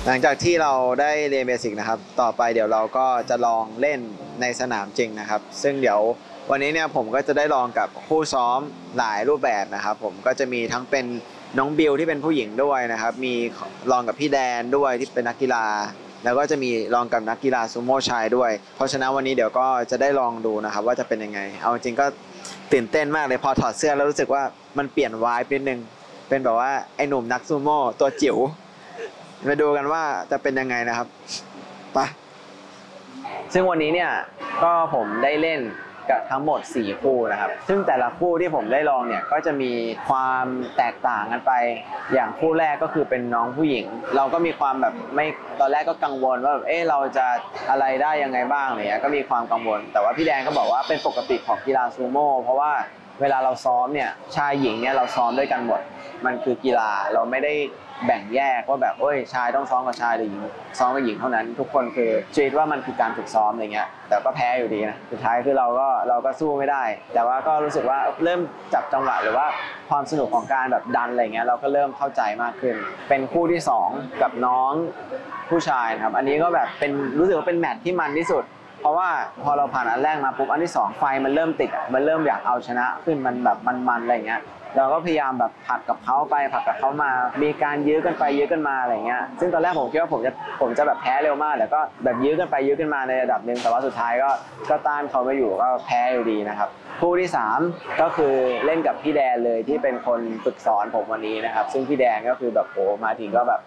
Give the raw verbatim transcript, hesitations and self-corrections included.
หลังจากที่เราได้เรียนเบสิกนะครับต่อไปเดี๋ยวเราก็จะลองเล่นในสนามจริงนะครับซึ่งเดี๋ยววันนี้เนี่ยผมก็จะได้ลองกับคู่ซ้อมหลายรูปแบบนะครับผมก็จะมีทั้งเป็นน้องบิวที่เป็นผู้หญิงด้วยนะครับมีลองกับพี่แดนด้วยที่เป็นนักกีฬาแล้วก็จะมีลองกับนักกีฬาซูโม่ชายด้วยเพราะฉะนั้นวันนี้เดี๋ยวก็จะได้ลองดูนะครับว่าจะเป็นยังไงเอาจริงก็ตื่นเต้นมากเลยพอถอดเสื้อแล้วรู้สึกว่ามันเปลี่ยนวายนิดนึงเป็นแบบว่าไอ้หนุ่มนักซูโม่ตัวจิ๋วมาดูกันว่าจะเป็นยังไงนะครับไปซึ่งวันนี้เนี่ยก็ผมได้เล่นกับทั้งหมดสี่คู่นะครับซึ่งแต่ละคู่ที่ผมได้ลองเนี่ยก็จะมีความแตกต่างกันไปอย่างคู่แรกก็คือเป็นน้องผู้หญิงเราก็มีความแบบไม่ตอนแรกก็กังวลว่าแบบเออเราจะอะไรได้ยังไงบ้างเนี่ยก็มีความกังวลแต่ว่าพี่แดงก็บอกว่าเป็นปกติของกีฬาซูโม่เพราะว่าเวลาเราซ้อมเนี่ยชายหญิงเนี่ยเราซ้อมด้วยกันหมดมันคือกีฬาเราไม่ได้แบ่งแยกว่าแบบโอ้ยชายต้องซ้อมกับชายหรือหญิงซ้อมกับหญิงเท่านั้นทุกคนคือคิดว่ามันคือการฝึกซ้อมอะไรเงี้ยแต่ก็แพ้อยู่ดีนะสุดท้ายคือเราก็เราก็สู้ไม่ได้แต่ว่าก็รู้สึกว่าเริ่มจับจังหวะหรือว่าความสนุกของการแบบดันอะไรเงี้ยเราก็เริ่มเข้าใจมากขึ้นเป็นคู่ที่สองกับน้องผู้ชายครับอันนี้ก็แบบเป็นรู้สึกว่าเป็นแมตช์ที่มันที่สุดเพราะว่าพอเราผ่านอันแรกมาปุ๊บอันที่สองไฟมันเริ่มติดอ่ะมันเริ่มอยากเอาชนะขึ้นมันแบบมันๆอะไรเงี้ยเราก็พยายามแบบผลักกับเขาไปผลักกับเขามามีการยื้อกันไปยื้อกันมาอะไรเงี้ยซึ่งตอนแรกผมคิดว่าผมจะผมจะแบบแพ้เร็วมากแต่ก็แบบยื้อกันไปยื้อกันมาในระดับหนึ่งแต่ว่าสุดท้ายก็ก็ต้านเขาไม่อยู่ก็แพ้อยู่ดีนะครับคู่ที่สามก็คือเล่นกับพี่แดนเลยที่เป็นคนฝึกสอนผมวันนี้นะครับซึ่งพี่แดนก็คือแบบโหมาถึงก็แบบ